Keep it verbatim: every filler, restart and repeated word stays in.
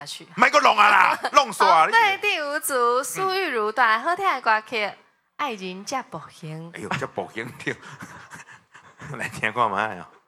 去。 卖个弄啊啦，弄煞你。 对，第五组苏玉如带来好听的歌曲《爱人才步行》。 哎呦，这步行跳，来听看卖哦。